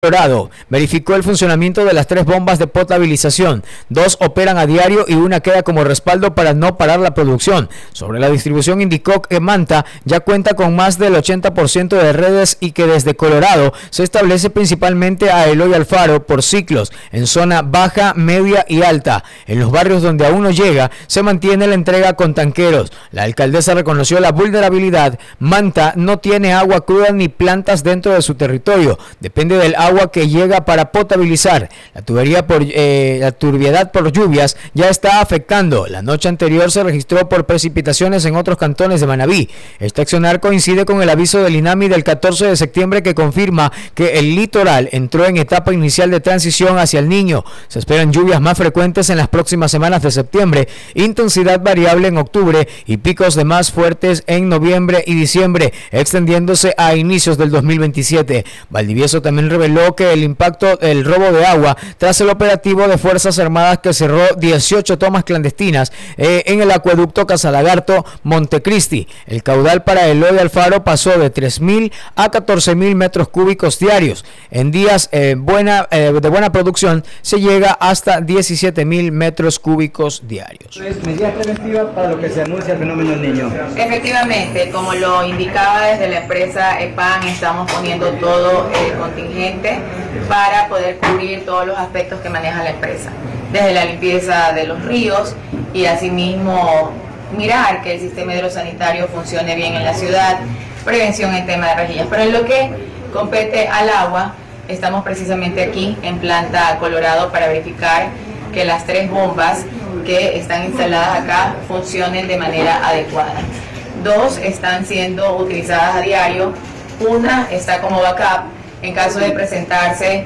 Colorado verificó el funcionamiento de las 3 bombas de potabilización. 2 operan a diario y una queda como respaldo para no parar la producción. Sobre la distribución indicó que Manta ya cuenta con más del 80% de redes y que desde Colorado se establece principalmente a Eloy Alfaro por ciclos en zona baja, media y alta. En los barrios donde aún no llega se mantiene la entrega con tanqueros. La alcaldesa reconoció la vulnerabilidad. Manta no tiene agua cruda ni plantas dentro de su territorio. Depende del agua que llega para potabilizar. La turbiedad por lluvias ya está afectando. La noche anterior se registró por precipitaciones en otros cantones de Manabí. Este accionar coincide con el aviso del INAMI del 14 de septiembre que confirma que el litoral entró en etapa inicial de transición hacia el Niño. Se esperan lluvias más frecuentes en las próximas semanas de septiembre, intensidad variable en octubre y picos de más fuertes en noviembre y diciembre, extendiéndose a inicios del 2027. Valdivieso también reveló que el impacto del robo de agua tras el operativo de Fuerzas Armadas que cerró 18 tomas clandestinas en el acueducto Casalagarto Montecristi. El caudal para Eloy Alfaro pasó de 3.000 a 14.000 metros cúbicos diarios. En días de buena producción se llega hasta 17.000 metros cúbicos diarios. ¿Medidas preventivas para lo que se anuncia el fenómeno del Niño? Efectivamente, como lo indicaba desde la empresa EPAN, estamos poniendo todo el contingente para poder cubrir todos los aspectos que maneja la empresa, desde la limpieza de los ríos y asimismo mirar que el sistema hidrosanitario funcione bien en la ciudad, prevención en tema de rejillas. Pero en lo que compete al agua, estamos precisamente aquí en Planta Colorado para verificar que las 3 bombas que están instaladas acá funcionen de manera adecuada. 2 están siendo utilizadas a diario, una está como backup en caso de presentarse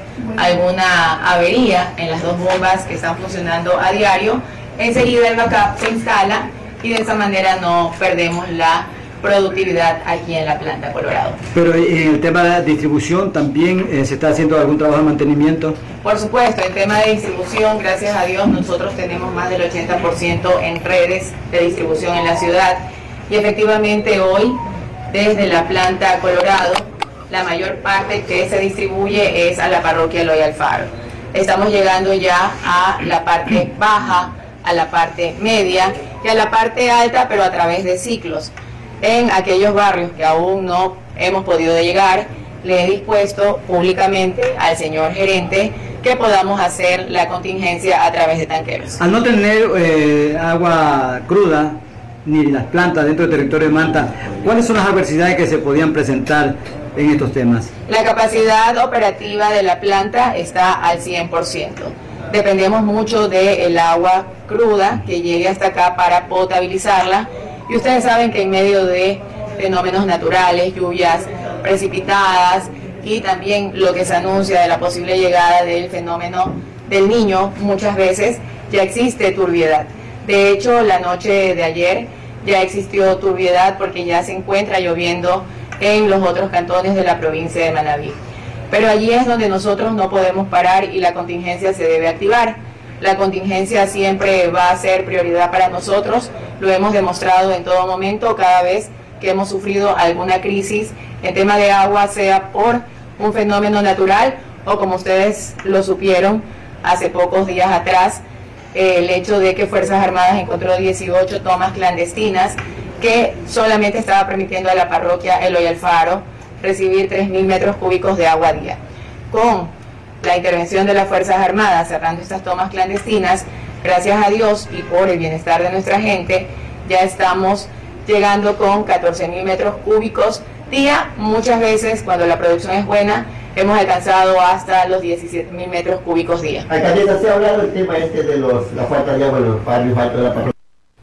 alguna avería en las 2 bombas que están funcionando a diario. Enseguida el backup se instala y de esa manera no perdemos la productividad aquí en la Planta Colorado. Pero en el tema de la distribución también se está haciendo algún trabajo de mantenimiento. Por supuesto, en tema de distribución, gracias a Dios, nosotros tenemos más del 80% en redes de distribución en la ciudad y efectivamente hoy desde la Planta Colorado la mayor parte que se distribuye es a la parroquia Eloy Alfaro. Estamos llegando ya a la parte baja, a la parte media y a la parte alta, pero a través de ciclos. En aquellos barrios que aún no hemos podido llegar, le he dispuesto públicamente al señor gerente que podamos hacer la contingencia a través de tanqueros. Al no tener agua cruda ni las plantas dentro del territorio de Manta, ¿cuáles son las adversidades que se podían presentar en estos temas? La capacidad operativa de la planta está al 100%. Dependemos mucho del agua cruda que llegue hasta acá para potabilizarla. Y ustedes saben que en medio de fenómenos naturales, lluvias precipitadas y también lo que se anuncia de la posible llegada del fenómeno del Niño, muchas veces ya existe turbiedad. De hecho, la noche de ayer ya existió turbiedad porque ya se encuentra lloviendo en los otros cantones de la provincia de Manabí. Pero allí es donde nosotros no podemos parar y la contingencia se debe activar. La contingencia siempre va a ser prioridad para nosotros, lo hemos demostrado en todo momento, cada vez que hemos sufrido alguna crisis en tema de agua, sea por un fenómeno natural o como ustedes lo supieron hace pocos días atrás, el hecho de que Fuerzas Armadas encontró 18 tomas clandestinas que solamente estaba permitiendo a la parroquia Eloy Alfaro recibir 3.000 metros cúbicos de agua a día. Con la intervención de las Fuerzas Armadas cerrando estas tomas clandestinas, gracias a Dios y por el bienestar de nuestra gente, ya estamos llegando con 14.000 metros cúbicos día. Muchas veces cuando la producción es buena hemos alcanzado hasta los 17.000 metros cúbicos día. Alcaldesa, se ha hablado del tema de la falta de agua en los barrios altos de la parroquia.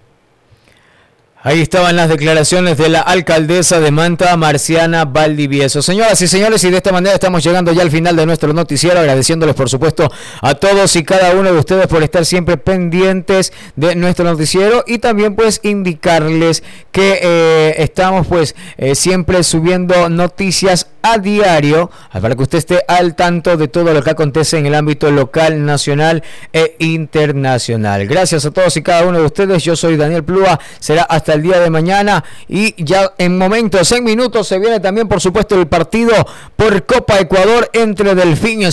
Ahí estaban las declaraciones de la alcaldesa de Manta, Marciana Valdivieso. Señoras y señores, y de esta manera estamos llegando ya al final de nuestro noticiero, agradeciéndoles por supuesto a todos y cada uno de ustedes por estar siempre pendientes de nuestro noticiero y también pues indicarles que estamos pues siempre subiendo noticias a diario para que usted esté al tanto de todo lo que acontece en el ámbito local, nacional e internacional. Gracias a todos y cada uno de ustedes. Yo soy Daniel Plúa. Será hasta hasta el día de mañana, y ya en minutos se viene también por supuesto el partido por Copa Ecuador entre Delfín